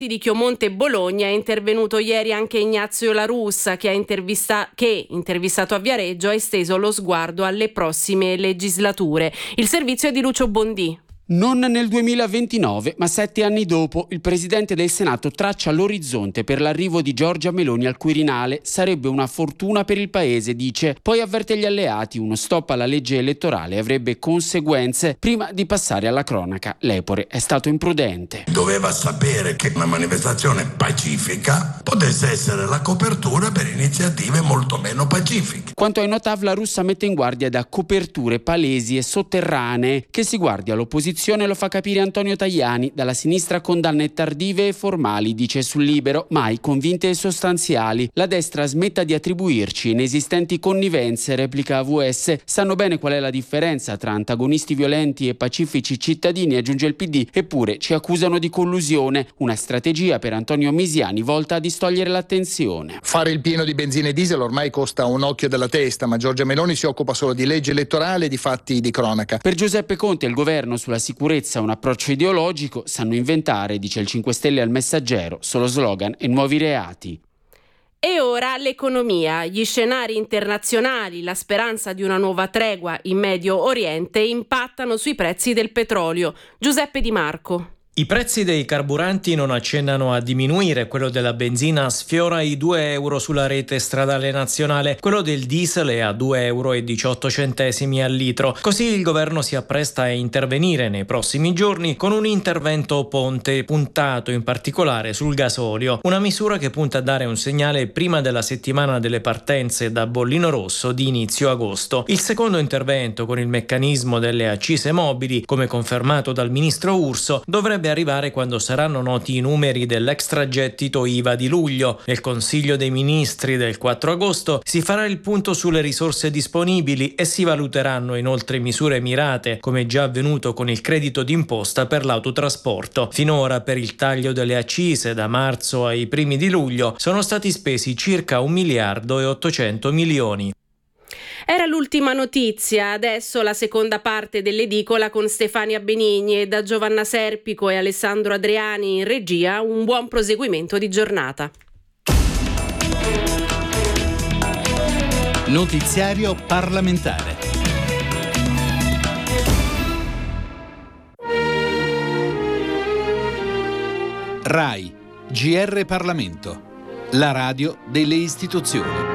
di Chiomonte Bologna è intervenuto ieri anche Ignazio La Russa, che intervistato a Viareggio ha esteso lo sguardo alle prossime legislature. Il servizio è di Lucio Bondì. Non nel 2029, ma 7 anni dopo, il Presidente del Senato traccia l'orizzonte per l'arrivo di Giorgia Meloni al Quirinale. Sarebbe una fortuna per il Paese, dice. Poi avverte gli alleati, uno stop alla legge elettorale avrebbe conseguenze. Prima di passare alla cronaca, Lepore è stato imprudente. Doveva sapere che una manifestazione pacifica potesse essere la copertura per iniziative molto meno pacifiche. Quanto ai Notav, La Russa mette in guardia da coperture palesi e sotterranee. Che si guardi all'opposizione lo fa capire Antonio Tajani. Dalla sinistra condanne tardive e formali, dice sul Libero, mai convinte e sostanziali. La destra smetta di attribuirci inesistenti connivenze, replica AVS. Sanno bene qual è la differenza tra antagonisti violenti e pacifici cittadini, aggiunge il PD, eppure ci accusano di collusione. Una strategia per Antonio Misiani volta a distogliere l'attenzione. Fare il pieno di benzina e diesel ormai costa un occhio della testa, ma Giorgia Meloni si occupa solo di legge elettorale e di fatti di cronaca. Per Giuseppe Conte e il governo sulla sicurezza un approccio ideologico, sanno inventare, dice il 5 Stelle al Messaggero, solo slogan e nuovi reati. E ora l'economia, gli scenari internazionali, la speranza di una nuova tregua in Medio Oriente impattano sui prezzi del petrolio. Giuseppe Di Marco. I prezzi dei carburanti non accennano a diminuire, quello della benzina sfiora i 2 euro sulla rete stradale nazionale, quello del diesel è a 2,18 euro al litro. Così il governo si appresta a intervenire nei prossimi giorni con un intervento ponte puntato in particolare sul gasolio, una misura che punta a dare un segnale prima della settimana delle partenze da bollino rosso di inizio agosto. Il secondo intervento, con il meccanismo delle accise mobili, come confermato dal ministro Urso, dovrebbe arrivare quando saranno noti i numeri dell'extragettito IVA di luglio. Nel Consiglio dei Ministri del 4 agosto si farà il punto sulle risorse disponibili e si valuteranno inoltre misure mirate, come già avvenuto con il credito d'imposta per l'autotrasporto. Finora, per il taglio delle accise da marzo ai primi di luglio, sono stati spesi circa 1,8 miliardi. Era l'ultima notizia, adesso la seconda parte dell'edicola con Stefania Benigni e da Giovanna Serpico e Alessandro Adriani in regia. Un buon proseguimento di giornata. Notiziario parlamentare. RAI, GR Parlamento, la radio delle istituzioni.